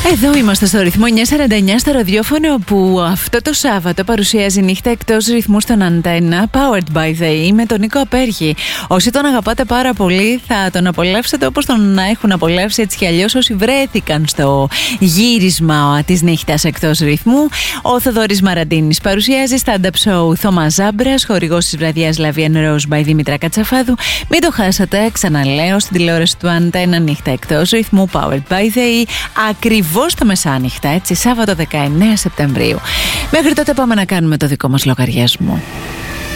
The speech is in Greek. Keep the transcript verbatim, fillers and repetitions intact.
Εδώ είμαστε στο ρυθμό εννιακόσια σαράντα εννιά, στο ραδιόφωνο που αυτό το Σάββατο παρουσιάζει νύχτα εκτός ρυθμού στον Αντένα, Powered by the E, με τον Νίκο Απέργη. Όσοι τον αγαπάτε πάρα πολύ θα τον απολαύσετε όπως τον έχουν απολαύσει έτσι κι αλλιώς όσοι βρέθηκαν στο γύρισμα της νύχτας εκτός ρυθμού. Ο Θοδωρής Μαραντίνης παρουσιάζει stand-up show Θωμάς Ζάμπρας, χορηγός της βραδιάς Lavian Rose by Δήμητρα Κατσαφάδου. Μην το χάσετε, ξαναλέω, στην τηλεόραση του Αντένα, νύχτα εκτός ρυθμού, Powered by the E, ακριβώς τα μεσάνυχτα, έτσι, Σάββατο δεκαεννέα Σεπτεμβρίου. Μέχρι τότε πάμε να κάνουμε το δικό μας λογαριασμό.